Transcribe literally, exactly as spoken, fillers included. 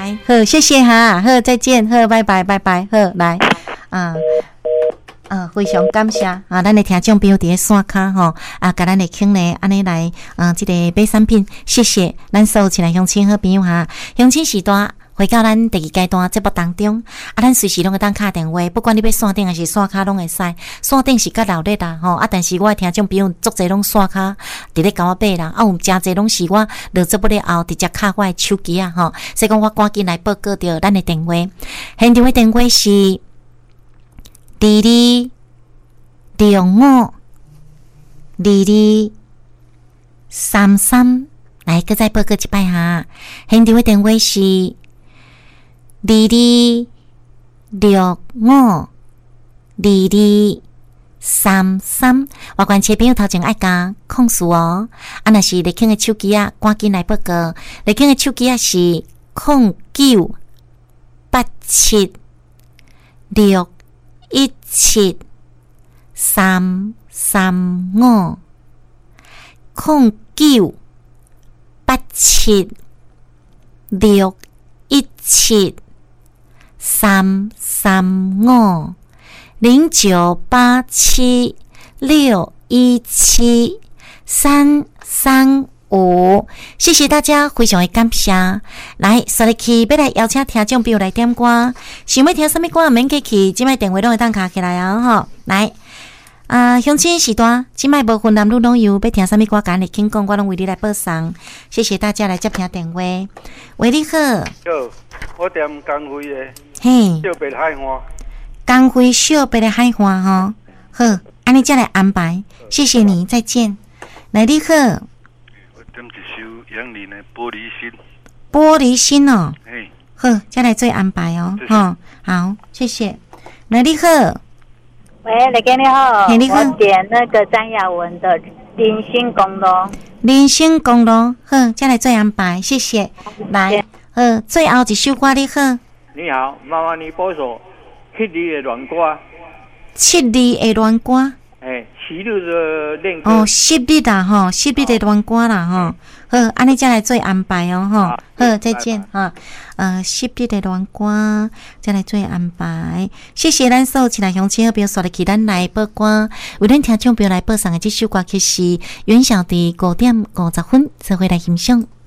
来，好，谢谢哈，好，再见，好，拜拜，拜拜，好，来，啊。呃，非常感谢啊！咱的听众朋友伫咧线卡吼啊，甲咱的听咧安尼来，嗯，即、这个买产品，谢谢咱所有亲爱乡亲好朋友哈。乡亲时代回到咱第二阶段节目当中，啊，咱随时拢会当敲电话，不管你要线顶还是线卡拢会使。线顶是较热烈啦吼，啊，但是我的听众朋友足侪拢线卡伫咧甲我买啦，啊，有诚侪拢是我落节目了后直接敲我的手机啊吼，所以讲我赶紧来报告着咱的电话，现场的电话是。二二六五二二三三，来，搁再报告一摆哈。现场的电话是二二六五二二三三。外观车朋友头前爱加控诉哦，啊，若是立庆的手机啊，赶紧来报告。立庆的手机啊是空九八七六。一七三三五空九八七六一七三三五零九八七六一七三三五，谢谢大家，非常的感谢。来，刷入去要来邀请听众朋友来点歌，想要听什么歌免客气，即摆电话拢会当卡起来啊吼。来，啊，乡亲时段，即摆无分男女老幼，要听什么歌，赶紧请讲，我拢为你来播送。谢谢大家来接听电话。喂，你好。 好，我点江辉的。 嘿。 小白海花。 江辉小白的海花吼，好，安尼再来安排，谢谢你，再见。来，你好。 点一首杨林的玻璃心， 玻璃心哦， 嘿， 好，再来做安排哦，哈，好，谢谢。来，你好， 喂，雷哥你好， 嘿，你好， 我点那个张雅文的《林星公路》， 林星公路，好，再来做安排，谢谢。来，好，最后一首歌，你好， 你好，妈妈你播首七里的软歌， 七里的软歌。 哎，昔日的恋歌哦，昔日啦吼，昔日的软歌啦吼，好，安尼再来做安排哦吼，好，再见哈，呃，昔日的软歌再来做安排，谢谢咱所有亲爱乡亲好朋友刷入去咱来播歌，为咱听众朋友来播送的这首歌曲是袁小弟五点五十分，做伙来欣赏。